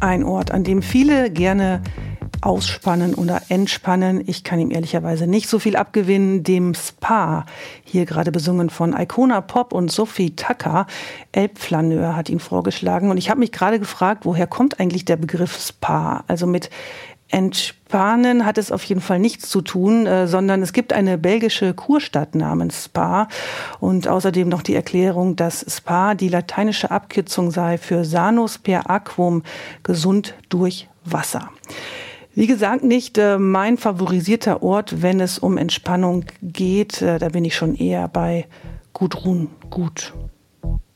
Ein Ort, an dem viele gerne ausspannen oder entspannen. Ich kann ihm ehrlicherweise nicht so viel abgewinnen. Dem Spa, hier gerade besungen von Icona Pop und Sophie Tucker. Elbflaneur hat ihn vorgeschlagen. Und ich habe mich gerade gefragt, woher kommt eigentlich der Begriff Spa? Also mit Entspannen hat es auf jeden Fall nichts zu tun, sondern es gibt eine belgische Kurstadt namens Spa und außerdem noch die Erklärung, dass Spa die lateinische Abkürzung sei für Sanus per Aquum, gesund durch Wasser. Wie gesagt, nicht mein favorisierter Ort, wenn es um Entspannung geht. Da bin ich schon eher bei Gudrun Gut.